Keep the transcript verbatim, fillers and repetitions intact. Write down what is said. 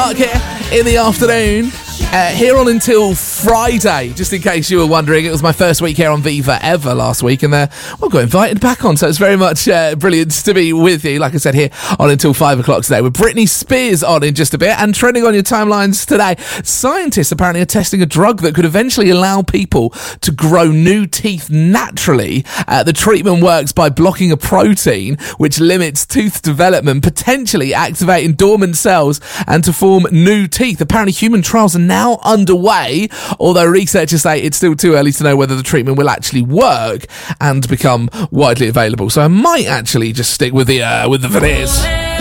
Mark here in the afternoon. Uh, here on until Friday, just in case you were wondering. It was my first week here on Viva ever last week, and uh, well, got invited back on, so it's very much uh, brilliant to be with you. Like I said, here on until five o'clock today, with Britney Spears on in just a bit, and trending on your timelines today. Scientists apparently are testing a drug that could eventually allow people to grow new teeth naturally. Uh, the treatment works by blocking a protein which limits tooth development, potentially activating dormant cells and to form new teeth. Apparently, human trials are now underway, although researchers say it's still too early to know whether the treatment will actually work and become widely available. So I might actually just stick with the uh, with the veneers.